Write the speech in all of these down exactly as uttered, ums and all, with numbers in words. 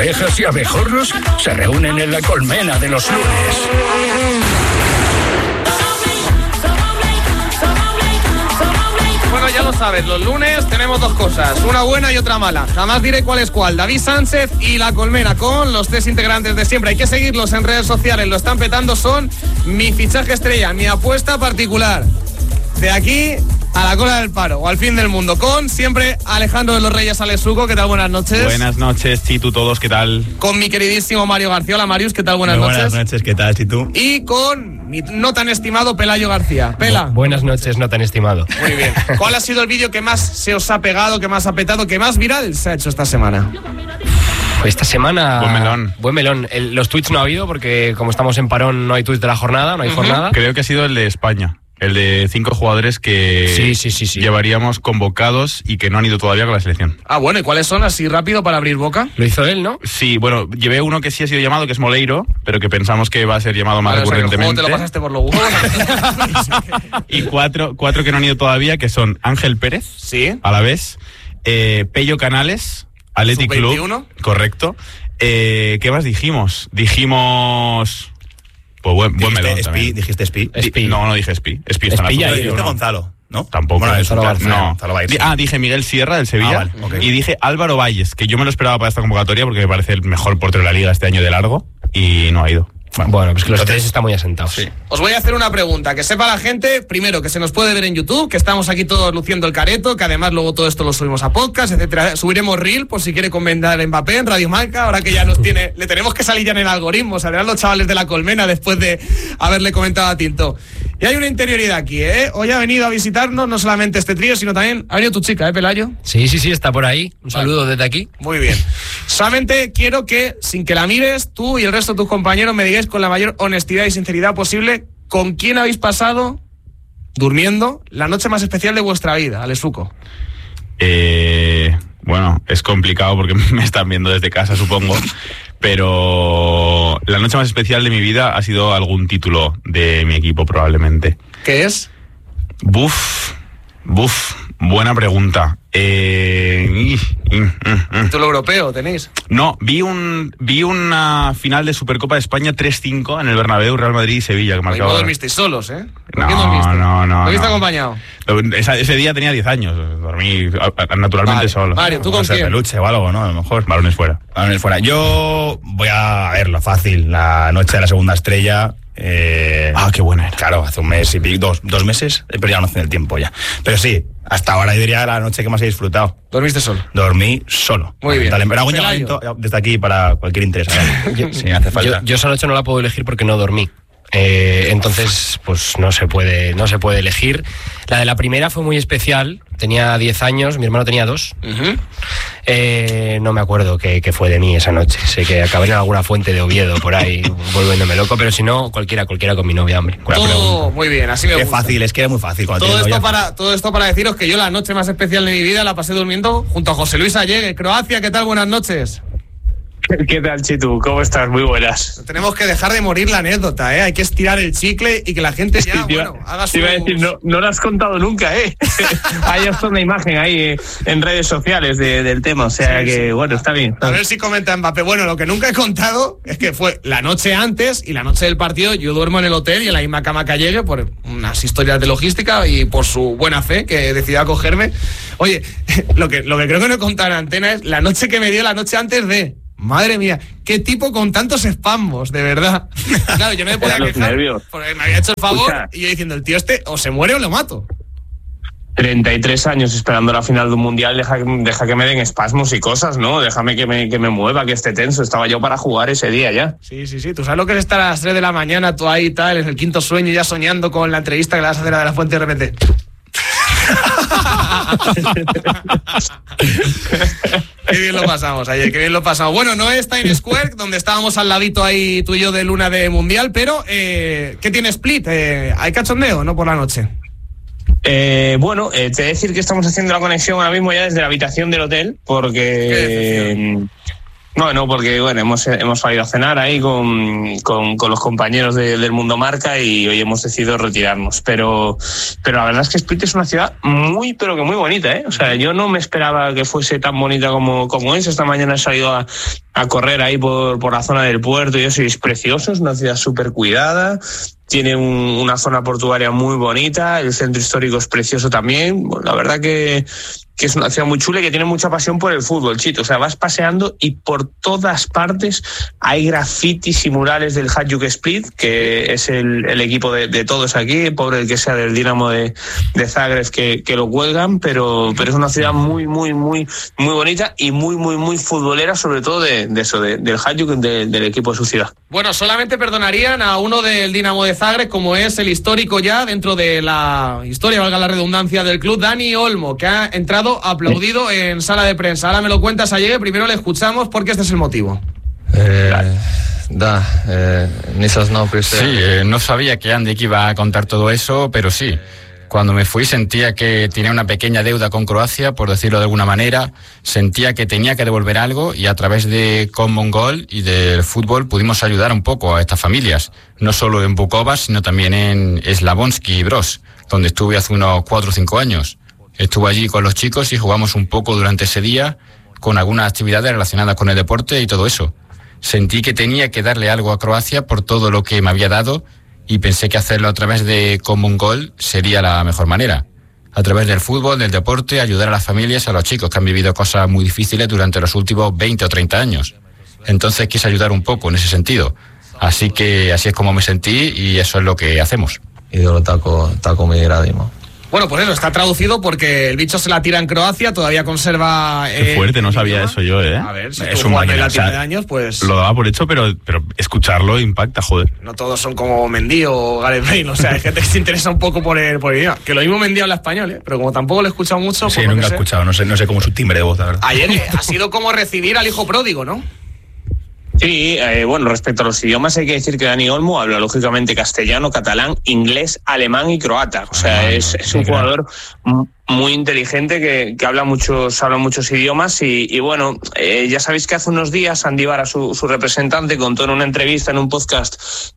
abejas y abejorros se reúnen en la colmena de los lunes. Bueno, ya lo sabes, los lunes tenemos dos cosas, una buena y otra mala. Jamás diré cuál es cuál. David Sánchez y La Colmena, con los tres integrantes de siempre. Hay que seguirlos en redes sociales, lo están petando, son mi fichaje estrella, mi apuesta particular. De aquí a la cola del paro o al fin del mundo, con siempre Alejandro de los Reyes Alesuco. ¿Qué tal? Buenas noches. Buenas noches, Chitu, todos, ¿qué tal? Con mi queridísimo Mario García. Hola, Marius, ¿qué tal? Buenas Muy noches. Buenas noches, ¿qué tal, Chitu? Y con mi no tan estimado Pelayo García. Pela. Bu- buenas noches, no tan estimado. Muy bien. ¿Cuál ha sido el vídeo que más se os ha pegado, que más ha petado, que más viral se ha hecho esta semana? Esta semana... Buen melón. Buen melón. El, los tweets no ha habido porque como estamos en parón no hay tweets de la jornada, no hay uh-huh. jornada. Creo que ha sido el de España. El de cinco jugadores que sí, sí, sí, sí. llevaríamos convocados y que no han ido todavía con la selección. Ah, bueno, ¿y cuáles son así rápido para abrir boca? Lo hizo él, ¿no? Sí, bueno, llevé uno que sí ha sido llamado, que es Moleiro, pero que pensamos que va a ser llamado más vale, recurrentemente. O sea, que el juego te lo pasaste por los huevos. Y cuatro, cuatro que no han ido todavía, que son Ángel Pérez, sí, a la vez, eh, Pello Canales, Athletic Club, correcto. Eh, ¿Qué más dijimos? Dijimos... Pues buen, buen melón Espi, también. ¿Dijiste Espi? Espi? No, no dije Espi. Espi está Espi en la ya dijiste no. Gonzalo, ¿no? Tampoco. Bueno, Gonzalo Gonzalo no. Gonzalo va a ir, sí. Ah, dije Miguel Sierra del Sevilla. Ah, vale, okay. Y dije Álvaro Valles, que yo me lo esperaba para esta convocatoria porque me parece el mejor portero de la liga este año de largo y no ha ido. Bueno, bueno pues que los tres están muy asentados. Sí. Os voy a hacer una pregunta, que sepa la gente, primero, que se nos puede ver en YouTube, que estamos aquí todos luciendo el careto, que además luego todo esto lo subimos a podcast, etcétera. Subiremos Reel, por si quiere comentar Mbappé en Radio Marca, ahora que ya nos tiene, le tenemos que salir ya en el algoritmo, saldrán los chavales de La Colmena después de haberle comentado a Tinto. Y hay una interioridad aquí, ¿eh? Hoy ha venido a visitarnos no solamente este trío, sino también ha venido tu chica, ¿eh, Pelayo? Sí, sí, sí, está por ahí. Un saludo desde aquí. Muy bien. Solamente quiero que, sin que la mires, tú y el resto de tus compañeros me digáis con la mayor honestidad y sinceridad posible con quién habéis pasado, durmiendo, la noche más especial de vuestra vida, Alesuco. Eh, bueno, es complicado porque me están viendo desde casa, supongo. Pero la noche más especial de mi vida ha sido algún título de mi equipo, probablemente. ¿Qué es? Buf, buf, buena pregunta. Eh, y, y, y, y. ¿Título europeo tenéis? No, vi un vi una final de Supercopa de España tres cinco en el Bernabéu, Real Madrid y Sevilla. Que marcaba... No dormisteis solos, ¿eh? No, dormiste? no, no. ¿Dormiste no. acompañado? Esa, ese día tenía diez años, dormí naturalmente vale. solo. Mario, ¿tú con quién? Peluche o algo, ¿no? A lo mejor. Balones fuera. Balones fuera. Yo voy a ver lo fácil, la noche de la segunda estrella. Eh, ah, qué buena era. Claro, hace un mes y pico, dos, dos meses, pero ya no hace el tiempo ya. Pero sí, hasta ahora yo diría la noche que más he disfrutado. ¿Dormiste solo? Dormí solo. Muy bien. Dale, pero hago un llamamiento desde aquí para cualquier interés. yo, sí, hace falta. Yo, yo esa noche no la puedo elegir porque no dormí. Eh, entonces, pues no se puede, no se puede elegir. La de la primera fue muy especial. Tenía diez años, mi hermano tenía dos. Uh-huh. Eh, no me acuerdo qué, qué fue de mí esa noche. Sé que acabé en alguna fuente de Oviedo por ahí, volviéndome loco, pero si no, cualquiera, cualquiera con mi novia, hombre. Todo muy bien, así me Qué gusta. fácil, es que era muy fácil. Todo esto, para, todo esto para deciros que yo la noche más especial de mi vida la pasé durmiendo junto a José Luis Allegue, Croacia. ¿Qué tal? Buenas noches. ¿Qué tal, Chitu? ¿Cómo estás? Muy buenas. Tenemos que dejar de morir la anécdota, ¿eh? Hay que estirar el chicle y que la gente ya, sí, bueno, haga su... Te iba a decir, no, no lo has contado nunca, ¿eh? Hay hasta una imagen ahí eh, en redes sociales de, del tema, o sea sí, que, sí. bueno, está bien. A ver si comenta Mbappé. Bueno, lo que nunca he contado es que fue la noche antes y la noche del partido. Yo duermo en el hotel y en la misma cama que Allegue por unas historias de logística y por su buena fe que decidió acogerme. Oye, lo que, lo que creo que no he contado en antena es la noche que me dio la noche antes de... Madre mía, qué tipo con tantos espasmos, de verdad. Claro, yo no me podía quejar porque me había hecho el favor. Escucha. Y yo diciendo, el tío este o se muere o lo mato. treinta y tres años esperando la final de un mundial, deja, deja que me den espasmos y cosas, ¿no? Déjame que me, que me mueva, que esté tenso. Estaba yo para jugar ese día ya. Sí, sí, sí. Tú sabes lo que es estar a las tres de la mañana, tú ahí y tal, en el quinto sueño, ya soñando con la entrevista que le vas a hacer a De La Fuente de repente. Qué bien lo pasamos ayer, qué bien lo pasamos. Bueno, no es Times Square, donde estábamos al ladito ahí tú y yo de luna de mundial, pero eh, ¿qué tiene Split? Eh, ¿Hay cachondeo, no, por la noche? Eh, bueno, eh, te voy a decir que estamos haciendo la conexión ahora mismo ya desde la habitación del hotel, porque Bueno, porque bueno, hemos, hemos salido a cenar ahí con, con, con los compañeros de, del Mundo Marca y hoy hemos decidido retirarnos. Pero, pero la verdad es que Split es una ciudad muy, pero que muy bonita, ¿eh? O sea, yo no me esperaba que fuese tan bonita como, como es. Esta mañana he salido a, a correr ahí por, por la zona del puerto y eso, y es precioso, es una ciudad súper cuidada. Tiene un, una zona portuaria muy bonita, el centro histórico es precioso también. Bueno, la verdad que, que es una ciudad muy chula y que tiene mucha pasión por el fútbol, Chito. O sea, vas paseando y por todas partes hay grafitis y murales del Hajduk Split, que es el, el equipo de, de todos aquí, pobre el que sea del Dinamo de, de Zagreb que, que lo cuelgan, pero, pero es una ciudad muy, muy, muy, muy bonita y muy, muy, muy futbolera, sobre todo de, de eso, de, del Hajduk, de, del equipo de su ciudad. Bueno, solamente perdonarían a uno del Dinamo de Zagreb, como es el histórico ya dentro de la historia, valga la redundancia, del club, Dani Olmo, que ha entrado aplaudido en sala de prensa. Ahora me lo cuentas, Allegue, primero le escuchamos porque este es el motivo. Eh, da, eh, Sí, eh, no sabía que Andy iba a contar todo eso, pero sí. Cuando me fui sentía que tenía una pequeña deuda con Croacia, por decirlo de alguna manera. Sentía que tenía que devolver algo y a través de Common Goal y del fútbol pudimos ayudar un poco a estas familias. No solo en Bukovac, sino también en Slavonski Bros, donde estuve hace unos cuatro o cinco años. Estuve allí con los chicos y jugamos un poco durante ese día con algunas actividades relacionadas con el deporte y todo eso. Sentí que tenía que darle algo a Croacia por todo lo que me había dado y pensé que hacerlo a través de Common Goal sería la mejor manera. A través del fútbol, del deporte, ayudar a las familias, a los chicos que han vivido cosas muy difíciles durante los últimos veinte o treinta años. Entonces quise ayudar un poco en ese sentido. Así que así es como me sentí y eso es lo que hacemos. Ídolo taco, taco mi gradimo. Bueno, pues eso, está traducido porque el bicho se la tira en Croacia, todavía conserva... Qué fuerte, eh, no sabía idioma. Eso yo, ¿eh? A ver, si es un máquina, o sea, de años, pues... Lo daba por hecho, pero, pero escucharlo impacta, joder. No todos son como Mendy o Gareth Bale, o sea, hay gente que se interesa un poco por el, por el idioma. Que lo mismo Mendy habla español, ¿eh? Pero como tampoco lo he escuchado mucho... Sí, nunca he sé. escuchado, no sé, no sé cómo es su timbre de voz, la verdad. Ayer eh, ha sido como recibir al hijo pródigo, ¿no? Sí, eh, bueno, respecto a los idiomas hay que decir que Dani Olmo habla lógicamente castellano, catalán, inglés, alemán y croata. O sea, ah, es, es un jugador muy inteligente que, que habla muchos habla muchos idiomas y, y bueno, eh, ya sabéis que hace unos días Andy Vara, su, su representante, contó en una entrevista en un podcast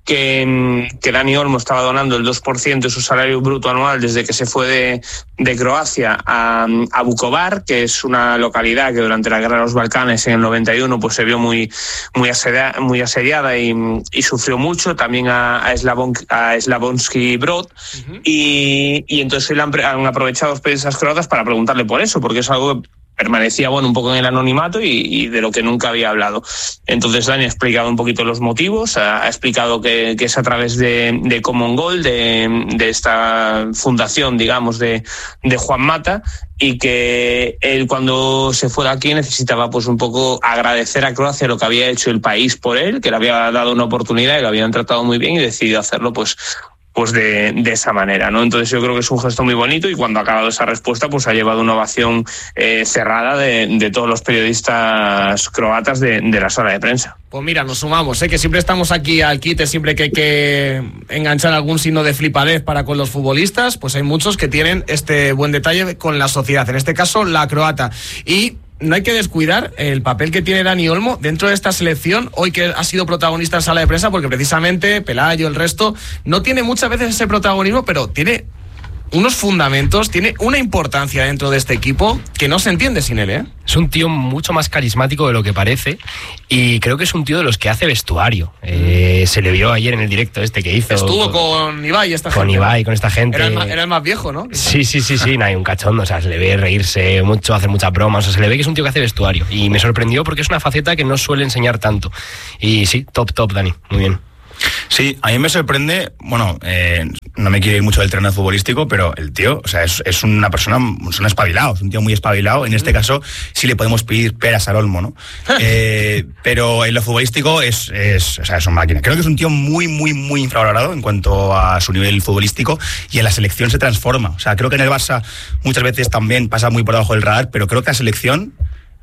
que, que Dani Olmo estaba donando el dos por ciento de su salario bruto anual desde que se fue de, de Croacia a, a Vukovar, que es una localidad que durante la guerra de los Balcanes en el noventa y uno pues se vio muy muy asediada, muy asediada y, y sufrió mucho, también a, a, Slavon, a Slavonski Brod. Uh-huh. y, y entonces le han, han aprovechado los periodistas croatas para preguntarle por eso, porque es algo que permanecía bueno un poco en el anonimato y, y de lo que nunca había hablado. Entonces Dani ha explicado un poquito los motivos, ha, ha explicado que, que es a través de, de Common Goal, de, de esta fundación, digamos, de, de Juan Mata, y que él cuando se fue de aquí necesitaba pues un poco agradecer a Croacia lo que había hecho el país por él, que le había dado una oportunidad y lo habían tratado muy bien y decidió hacerlo pues pues de, de esa manera, ¿no? Entonces yo creo que es un gesto muy bonito y cuando ha acabado esa respuesta pues ha llevado una ovación eh, cerrada de, de todos los periodistas croatas de, de la sala de prensa. Pues mira, nos sumamos, ¿eh? Que siempre estamos aquí al quite, siempre que hay que enganchar algún signo de flipadez para con los futbolistas, pues hay muchos que tienen este buen detalle con la sociedad, en este caso la croata. Y no hay que descuidar el papel que tiene Dani Olmo dentro de esta selección, hoy que ha sido protagonista en sala de prensa, porque precisamente Pelayo, el resto, no tiene muchas veces ese protagonismo, pero tiene unos fundamentos, tiene una importancia dentro de este equipo que no se entiende sin él, ¿eh? Es un tío mucho más carismático de lo que parece y creo que es un tío de los que hace vestuario. Eh, se le vio ayer en el directo este que hizo. Estuvo con, con Ibai esta con gente. Con Ibai, con esta gente. Era el, más, era el más viejo, ¿no? Sí, sí, sí, sí, no, hay un cachondo, o sea, se le ve reírse mucho, hacer muchas bromas, o sea, se le ve que es un tío que hace vestuario y me sorprendió porque es una faceta que no suele enseñar tanto. Y sí, top, top, Dani, muy bien. Sí, a mí me sorprende, bueno, eh, no me quiero ir mucho del terreno futbolístico, pero el tío, o sea, es, es una persona, es un espabilado, es un tío muy espabilado. En este caso, sí le podemos pedir peras al Olmo, ¿no? eh, pero en lo futbolístico es, es, o sea, es una máquina. Creo que es un tío muy, muy, muy infravalorado en cuanto a su nivel futbolístico y en la selección se transforma. O sea, creo que en el Barça muchas veces también pasa muy por debajo del radar, pero creo que la selección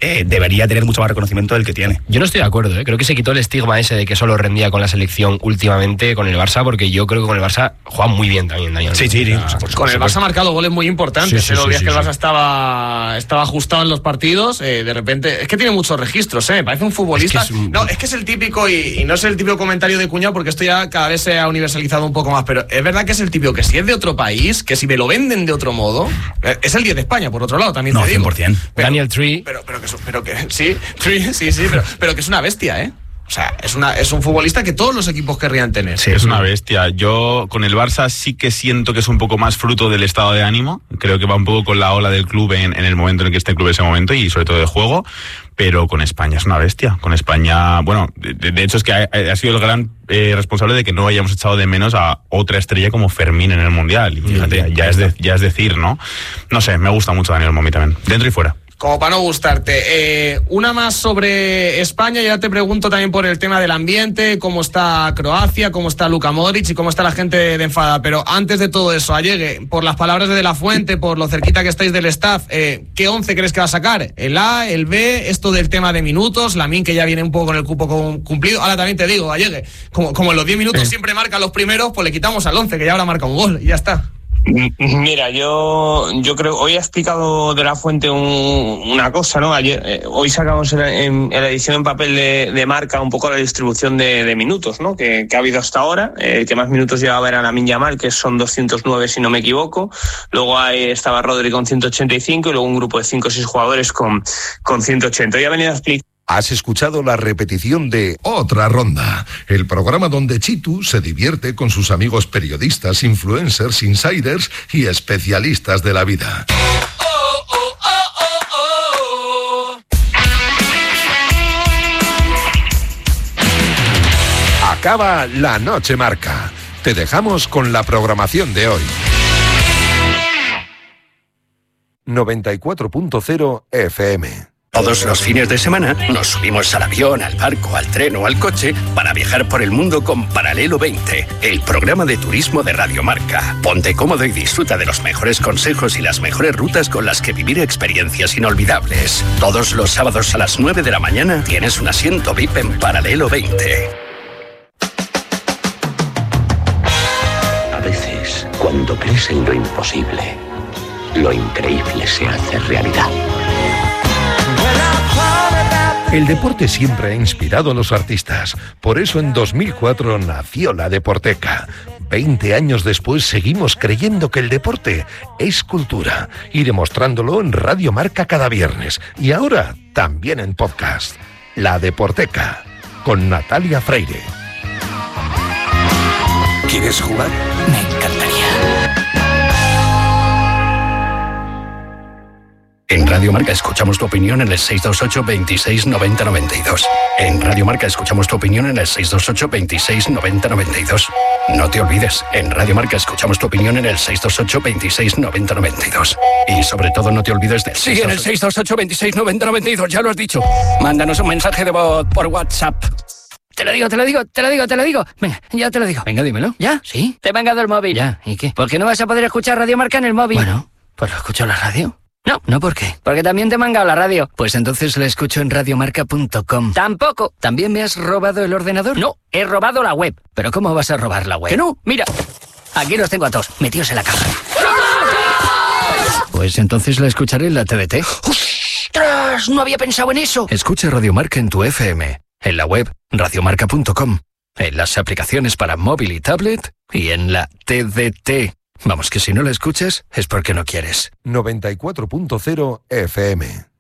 eh, debería tener mucho más reconocimiento del que tiene. Yo no estoy de acuerdo, ¿eh? Creo que se quitó el estigma ese de que solo rendía con la selección últimamente con el Barça, porque yo creo que con el Barça juega muy bien también, Daniel. Sí, sí, sí. Ah, pues con el Barça ha marcado goles muy importantes. Sí, sí, Los sí, días sí, que el sí. Barça estaba, estaba ajustado en los partidos, eh, de repente. Es que tiene muchos registros, ¿eh? Me parece un futbolista. Es que es un- No, es que es el típico, y, y no es el típico comentario de cuñado, porque esto ya cada vez se ha universalizado un poco más, pero es verdad que es el típico que si es de otro país, que si me lo venden de otro modo, eh, es el diez de España, por otro lado, también No, te digo. cien por ciento. Pero- Daniel Tree. Pero, pero que, es- pero que sí, Tree, sí, sí, pero, pero que es una bestia, ¿eh? O sea, es, una, es un futbolista que todos los equipos querrían tener. Sí, es una bestia. Yo con el Barça sí que siento que es un poco más fruto del estado de ánimo. Creo que va un poco con la ola del club en, en el momento en el que esté el club en ese momento y sobre todo de juego. Pero con España es una bestia. Con España, bueno, de, de hecho es que ha, ha sido el gran eh, responsable de que no hayamos echado de menos a otra estrella como Fermín en el Mundial. Y fíjate, ya es, de, ya es decir, ¿no? No sé, me gusta mucho Daniel Olmo también. Dentro y fuera. Como para no gustarte. Eh, una más sobre España, ya te pregunto también por el tema del ambiente, cómo está Croacia, cómo está Luka Modric y cómo está la gente de enfada. Pero antes de todo eso, Allegue, por las palabras de De La Fuente, por lo cerquita que estáis del staff, eh, ¿qué once crees que va a sacar? ¿El A, el B, esto del tema de minutos, Lamine que ya viene un poco con el cupo con- cumplido? Ahora también te digo, Allegue, como, como en los diez minutos siempre marca los primeros, pues le quitamos al once, que ya ahora marca un gol y ya está. Mira, yo yo creo hoy ha explicado De La Fuente un, una cosa, ¿no? Ayer, eh, hoy sacamos en, en, en la edición en papel de, de Marca un poco la distribución de, de minutos, ¿no? Que, que ha habido hasta ahora. Eh, que más minutos lleva a ver a Lamine Yamal, que son doscientos nueve si no me equivoco. Luego hay, estaba Rodri con ciento ochenta y cinco y luego un grupo de cinco o seis jugadores con, con ciento ochenta. Hoy ha venido a explicar. Has escuchado la repetición de Otra Ronda, el programa donde Chitu se divierte con sus amigos periodistas, influencers, insiders y especialistas de la vida. Acaba la noche marca. Te dejamos con la programación de hoy. noventa y cuatro punto cero F M. Todos los fines de semana nos subimos al avión, al barco, al tren o al coche para viajar por el mundo con Paralelo veinte, el programa de turismo de Radio Marca. Ponte cómodo y disfruta de los mejores consejos y las mejores rutas con las que vivir experiencias inolvidables. Todos los sábados a las nueve de la mañana tienes un asiento V I P en Paralelo veinte. A veces, cuando crees en lo imposible, lo increíble se hace realidad. El deporte siempre ha inspirado a los artistas. Por eso en dos mil cuatro nació la Deporteca. Veinte años después seguimos creyendo que el deporte es cultura y demostrándolo en Radio Marca cada viernes. Y ahora también en podcast. La Deporteca, con Natalia Freire. ¿Quieres jugar? Me encantaría. En Radio Marca escuchamos tu opinión en el seis dos ocho, veintiséis, noventa, noventa y dos. En Radio Marca escuchamos tu opinión en el seis dos ocho, veintiséis, noventa, noventa y dos. No te olvides, en Radio Marca escuchamos tu opinión en el seis dos ocho, veintiséis, noventa, noventa y dos. Y sobre todo no te olvides del Sí, en el seis dos ocho, veintiséis, noventa, noventa y dos, ya lo has dicho. Mándanos un mensaje de voz por WhatsApp. Te lo digo, te lo digo, te lo digo, te lo digo. Venga, ya te lo digo. Venga, dímelo. ¿Ya? ¿Sí? Te he mangado el móvil. Ya, ¿y qué? ¿Por qué no vas a poder escuchar Radio Marca en el móvil? Bueno, pues lo escucho en la radio. No. ¿No por qué? Porque también te he mangado la radio. Pues entonces la escucho en radiomarca punto com. Tampoco. ¿También me has robado el ordenador? No, he robado la web. ¿Pero cómo vas a robar la web? Que no, mira. Aquí los tengo a todos, metidos en la caja. Pues entonces la escucharé en la T D T. ¡Ostras! No había pensado en eso. Escucha Radio Marca en tu F M, en la web radiomarca punto com, en las aplicaciones para móvil y tablet y en la T D T. Vamos, que si no la escuchas es porque no quieres. noventa y cuatro punto cero F M.